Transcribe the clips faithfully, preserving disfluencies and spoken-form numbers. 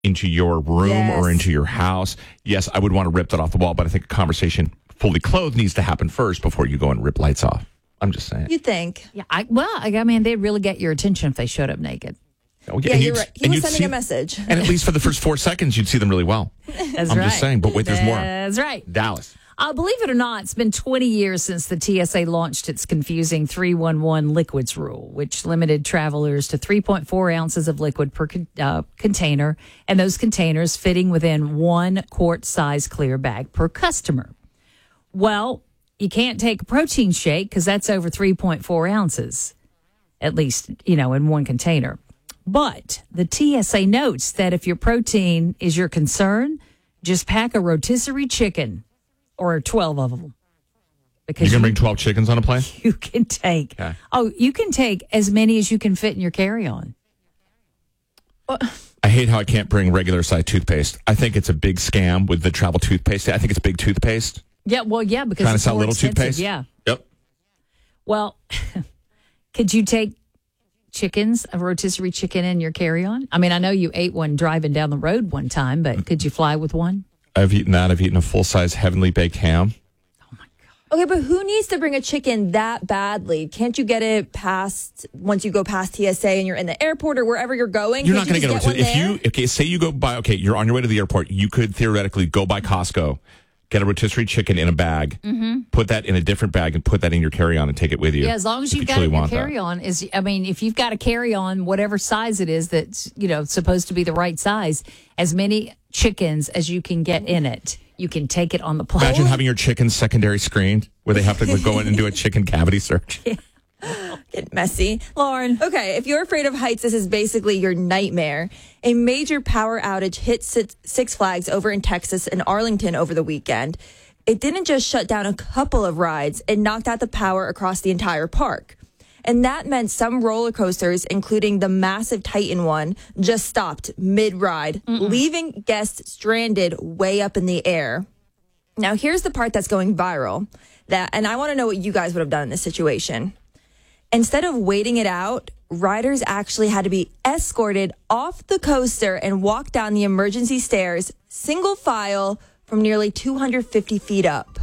into your room Yes. or into your house, yes, I would want to rip that off the wall. But I think a conversation fully clothed needs to happen first before you go and rip lights off. I'm just saying. You think? Yeah, I, well, I I mean, they'd really get your attention if they showed up naked. Oh, Yeah, and you're you'd- right. He and was you'd sending see- a message. And at least for the first four seconds, you'd see them really well. That's I'm right. just saying. But wait, there's more. That's right. Dallas. Uh, believe it or not, it's been twenty years since the T S A launched its confusing three one one liquids rule, which limited travelers to three point four ounces of liquid per con- uh, container, and those containers fitting within one quart-size clear bag per customer. Well, you can't take a protein shake because that's over three point four ounces, at least, you know, in one container. But the T S A notes that if your protein is your concern, just pack a rotisserie chicken. Or twelve of them. Because You you, can bring twelve chickens on a plane? you can take, Okay. oh, you can take as many as you can fit in your carry-on. I hate how I can't bring regular size toothpaste. I think it's a big scam with the travel toothpaste. I think it's big toothpaste. Yeah, well, yeah, because Trying to it's sell more little expensive. toothpaste? Yeah. Yep. Well, could you take chickens, a rotisserie chicken in your carry-on? I mean, I know you ate one driving down the road one time, but could you fly with one? I've eaten that. I've eaten a full size heavenly baked ham. Okay, but who needs to bring a chicken that badly? Can't you get it past, once you go past T S A and you're in the airport or wherever you're going? You're Can't not going to you get just a rotisserie. one If there? you, okay, say you go by, okay, you're on your way to the airport. You could theoretically go by Costco, get a rotisserie chicken in a bag, put that in a different bag, and put that in your carry on and take it with you. Yeah, as long as if you've you got truly it in your want that. carry-on. Is I mean, if you've got a carry-on, whatever size it is that's, you know, supposed to be the right size, as many chickens as you can get in it, you can take it on the plane. Imagine having your chickens secondary screened where they have to go in and do a chicken cavity search. Get messy. Lauren. Okay, if you're afraid of heights, this is basically your nightmare. A major power outage hit Six Six Flags over in Texas and Arlington over the weekend. It didn't just shut down a couple of rides, it knocked out the power across the entire park. And that meant some roller coasters, including the massive Titan one, just stopped mid-ride, leaving guests stranded way up in the air. Now, here's the part that's going viral, that, and I want to know what you guys would have done in this situation. Instead of waiting it out, riders actually had to be escorted off the coaster and walk down the emergency stairs, single file, from nearly two hundred fifty feet up.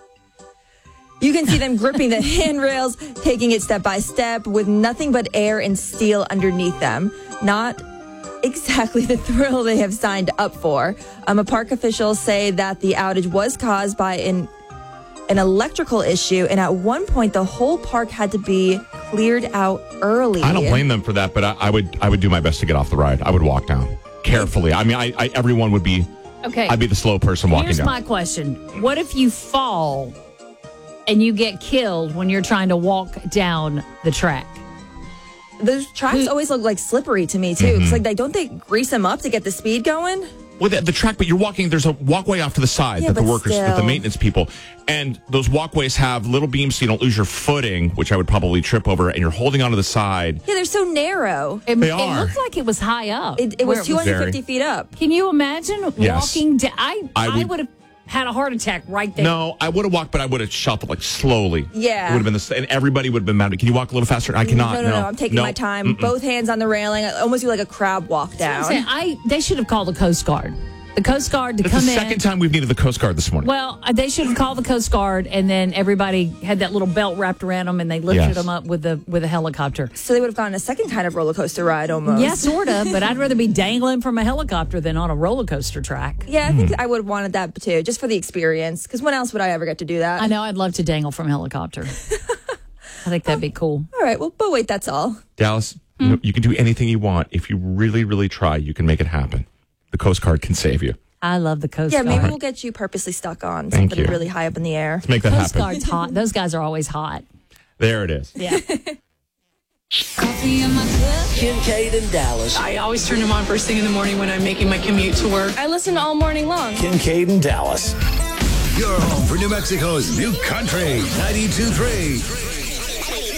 You can see them gripping the handrails, taking it step by step with nothing but air and steel underneath them. Not exactly the thrill they have signed up for. Um, a park officials say that the outage was caused by an an electrical issue, and at one point the whole park had to be cleared out early. I don't blame them for that, but I, I would I would do my best to get off the ride. I would walk down carefully. I mean, I, I everyone would be. Okay. I'd be the slow person walking Here's down. my question. What if you fall and you get killed when you're trying to walk down the track? Those tracks always look like slippery to me too. Mm-hmm. It's like they don't they grease them up to get the speed going? Well, the, the track, but you're walking. There's a walkway off to the side Yeah, that the but workers, that the still. maintenance people, and those walkways have little beams so you don't lose your footing, which I would probably trip over. And you're holding onto the side. Yeah, they're so narrow. It, They it are. looked like it was high up. It, it where was two hundred fifty Very. feet up. Can you imagine Yes. walking down? I, I I would- would have had a heart attack right there. No, I would have walked, but I would have shuffled like slowly. Yeah. it would have been the, and everybody would have been mad. Can you walk a little faster? I cannot. No, no, no. I'm taking No. my time. Mm-mm. Both hands on the railing. I almost do like a crab walk I'm down. saying, I they should have called the Coast Guard. The Coast Guard to That's come the in. second time we've needed the Coast Guard this morning. Well, uh, they should have called the Coast Guard, and then everybody had that little belt wrapped around them, and they lifted Yes. them up with the with a helicopter. So they would have gone a second kind of roller coaster ride almost. Yeah, sort of, but I'd rather be dangling from a helicopter than on a roller coaster track. Yeah, I think I would have wanted that too, just for the experience. Because when else would I ever get to do that? I know I'd love to dangle from a helicopter. I think that'd be cool. All right, well, but wait, that's all. Dallas, you, know, you can do anything you want. If you really, really try, you can make it happen. The Coast Guard can save you. I love the Coast Yeah, Guard. maybe we'll get you purposely stuck on Thank something you. really high up in the air. Let's make that Coast happen. Guard's hot. Those guys are always hot. There it is. Yeah. Kincaid and Dallas. I always turn them on first thing in the morning when I'm making my commute to work. I listen all morning long. Kincaid and Dallas. Your home for New Mexico's new country, ninety-two point three.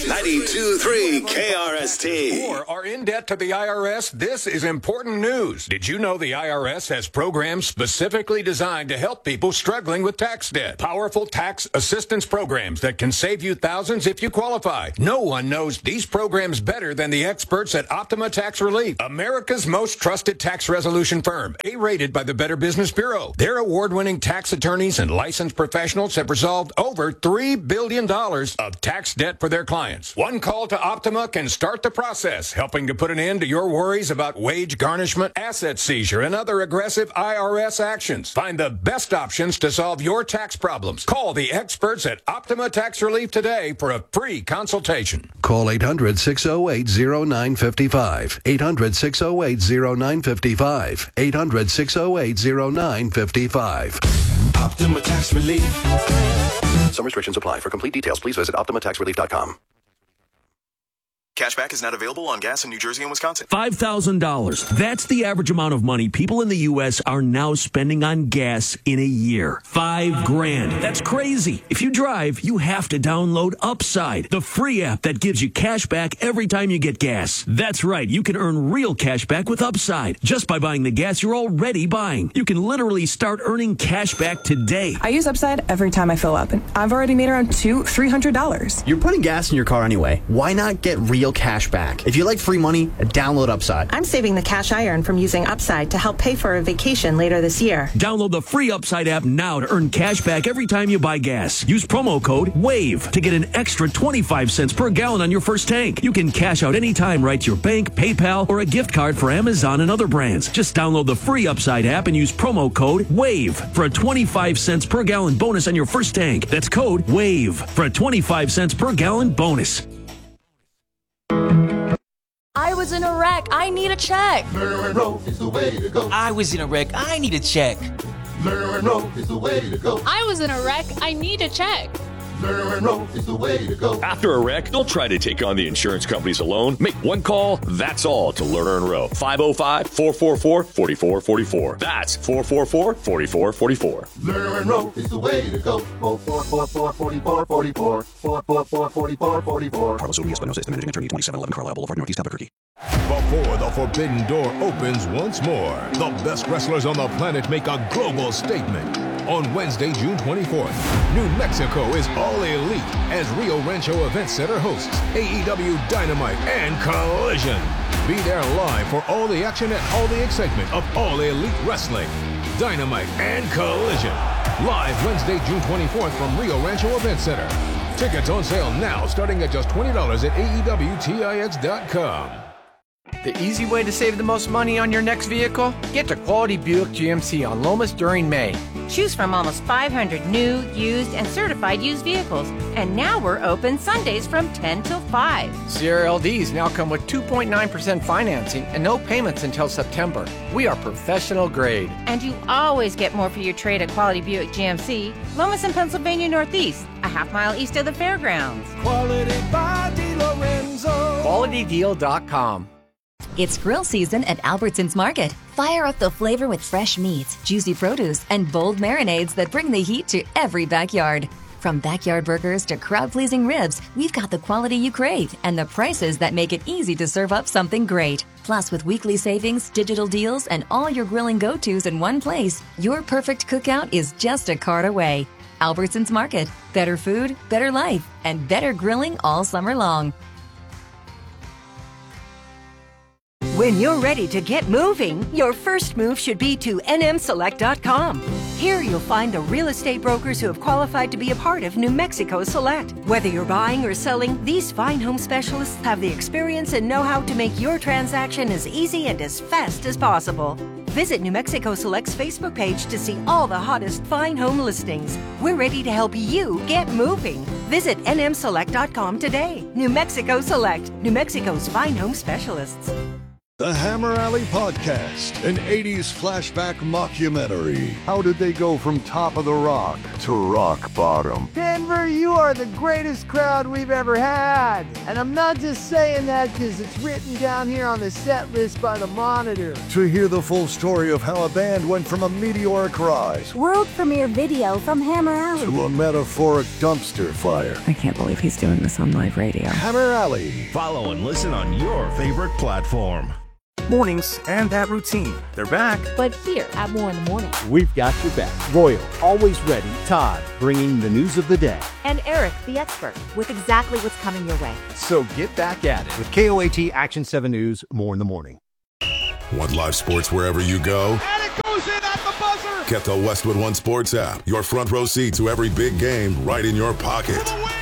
ninety-two point three K R S T. Or are in debt to the I R S? This is important news. Did you know the I R S has programs specifically designed to help people struggling with tax debt? Powerful tax assistance programs that can save you thousands if you qualify. No one knows these programs better than the experts at Optima Tax Relief, America's most trusted tax resolution firm, A-rated by the Better Business Bureau. Their award-winning tax attorneys and licensed professionals have resolved over three billion dollars of tax debt for their clients. One call to Optima can start the process, helping to put an end to your worries about wage garnishment, asset seizure, and other aggressive I R S actions. Find the best options to solve your tax problems. Call the experts at Optima Tax Relief today for a free consultation. Call eight hundred, six oh eight, oh nine five five. eight hundred, six oh eight, oh nine five five. eight hundred, six oh eight, oh nine five five. Optima Tax Relief. Some restrictions apply. For complete details, please visit optima tax relief dot com. Cashback is not available on gas in New Jersey and Wisconsin. five thousand dollars. That's the average amount of money people in the U S are now spending on gas in a year. Five grand. That's crazy. If you drive, you have to download Upside, the free app that gives you cash back every time you get gas. That's right. You can earn real cash back with Upside just by buying the gas you're already buying. You can literally start earning cash back today. I use Upside every time I fill up, and I've already made around two, three hundred dollars. You're putting gas in your car anyway. Why not get real cash back? If you like free money, download Upside. I'm saving the cash I earn from using Upside to help pay for a vacation later this year. Download the free Upside app now to earn cash back every time you buy gas. Use promo code WAVE to get an extra twenty-five cents per gallon on your first tank. You can cash out anytime right to your bank, PayPal, or a gift card for Amazon and other brands. Just download the free Upside app and use promo code WAVE for a twenty-five cents per gallon bonus on your first tank. That's code WAVE for a twenty-five cents per gallon bonus. I was in a wreck. I need a check. Monroe is the way to go. I was in a wreck. I need a check. Monroe is the way to go. I was in a wreck. I need a check. Monroe is the way to go. After a wreck, don't try to take on the insurance companies alone. Make one call, that's all, to Lerner and Rowe. five oh five, four four four, four four four four. That's four four four, four four four four. Lerner and Rowe is the way to go. four four four, four four four, four four. four four four, four four four four. Carlos O B S Espinosa, managing attorney, twenty-seven eleven Carlisle Boulevard, Northeast Albuquerque. Before the forbidden door opens once more, the best wrestlers on the planet make a global statement. On Wednesday, June twenty-fourth, New Mexico is all elite as Rio Rancho Event Center hosts A E W Dynamite and Collision. Be there live for all the action and all the excitement of all elite wrestling. Dynamite and Collision. Live Wednesday, June twenty-fourth from Rio Rancho Event Center. Tickets on sale now starting at just twenty dollars at A E W Tix dot com. The easy way to save the most money on your next vehicle? Get to Quality Buick G M C on Lomas during May. Choose from almost five hundred new, used, and certified used vehicles. And now we're open Sundays from ten till five. Sierra L Ds now come with two point nine percent financing and no payments until September. We are professional grade. And you always get more for your trade at Quality Buick G M C, Lomas and Pennsylvania Northeast, a half mile east of the fairgrounds. Quality by DeLorenzo. Quality Deal dot com. It's grill season at Albertsons Market. Fire up the flavor with fresh meats, juicy produce, and bold marinades that bring the heat to every backyard. From backyard burgers to crowd-pleasing ribs, we've got the quality you crave and the prices that make it easy to serve up something great. Plus, with weekly savings, digital deals, and all your grilling go-tos in one place, your perfect cookout is just a cart away. Albertsons Market. Better food, better life, and better grilling all summer long. When you're ready to get moving, your first move should be to N M Select dot com. Here you'll find the real estate brokers who have qualified to be a part of New Mexico Select. Whether you're buying or selling, these fine home specialists have the experience and know-how to make your transaction as easy and as fast as possible. Visit New Mexico Select's Facebook page to see all the hottest fine home listings. We're ready to help you get moving. Visit N M Select dot com today. New Mexico Select, New Mexico's fine home specialists. The Hammer Alley Podcast, an eighties flashback mockumentary. How did they go from top of the rock to rock bottom? Denver, you are the greatest crowd we've ever had. And I'm not just saying that because it's written down here on the set list by the Monitor. To hear the full story of how a band went from a meteoric rise, world premiere video from Hammer Alley, to a metaphoric dumpster fire. I can't believe he's doing this on live radio. Hammer Alley. Follow and listen on your favorite platform. Mornings and that routine. They're back. But here at More in the Morning, we've got your back. Royal, always ready. Todd, bringing the news of the day. And Eric, the expert, with exactly what's coming your way. So get back at it with K O A T Action seven News, More in the Morning. Want live sports wherever you go? And it goes in at the buzzer! Get the Westwood One Sports app. Your front row seat to every big game right in your pocket. For the win!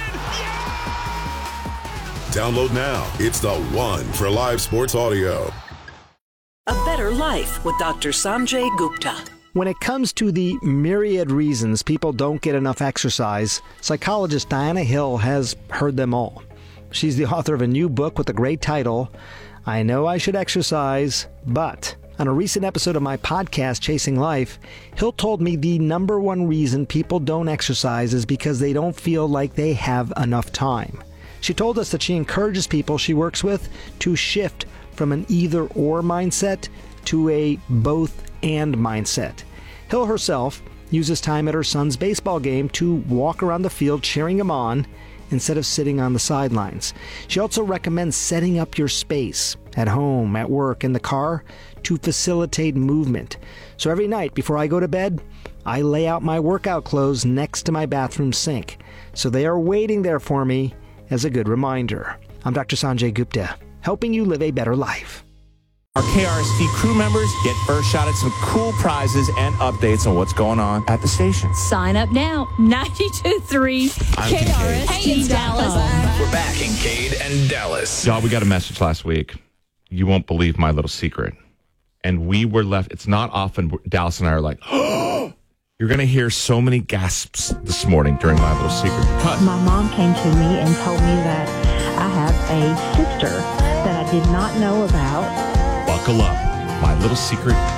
Yeah! Download now. It's the one for live sports audio. A Better Life with Doctor Sanjay Gupta. When it comes to the myriad reasons people don't get enough exercise, psychologist Diana Hill has heard them all. She's the author of a new book with a great title, I Know I Should Exercise, But. On a recent episode of my podcast, Chasing Life, Hill told me the number one reason people don't exercise is because they don't feel like they have enough time. She told us that she encourages people she works with to shift from an either-or mindset to a both-and mindset. Hill herself uses time at her son's baseball game to walk around the field cheering him on instead of sitting on the sidelines. She also recommends setting up your space at home, at work, in the car to facilitate movement. So every night before I go to bed, I lay out my workout clothes next to my bathroom sink. So they are waiting there for me as a good reminder. I'm Doctor Sanjay Gupta, helping you live a better life. Our K R S T crew members get first shot at some cool prizes and updates on what's going on at the station. Sign up now. ninety-two point three K R S T Dallas. We're back, Kincaid and Dallas. Y'all, we got a message last week. You won't believe my little secret. And we were left, it's not often Dallas and I are like, oh, you're going to hear so many gasps this morning during my little secret. Because my mom came to me and told me that I have a sister that I did not know about. Buckle up. My little secret